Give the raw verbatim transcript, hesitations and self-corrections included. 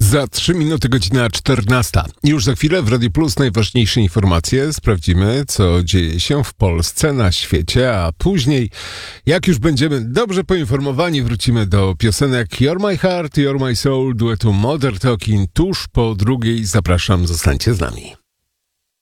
Za trzy minuty godzina czternasta. Już za chwilę w Radio Plus najważniejsze informacje. Sprawdzimy, co dzieje się w Polsce, na świecie, a później, jak już będziemy dobrze poinformowani, wrócimy do piosenek You're My Heart, You're My Soul, duetu Modern Talking tuż po drugiej. Zapraszam, zostańcie z nami.